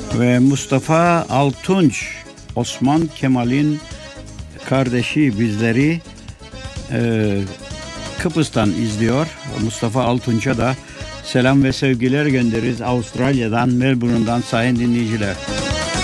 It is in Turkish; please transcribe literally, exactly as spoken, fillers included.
Ve Mustafa Altunç, Osman Kemal'in kardeşi, bizleri e, Kıbrıs'tan izliyor. Mustafa Altunç'a da selam ve sevgiler göndeririz Avustralya'dan, Melbourne'dan sayın dinleyiciler.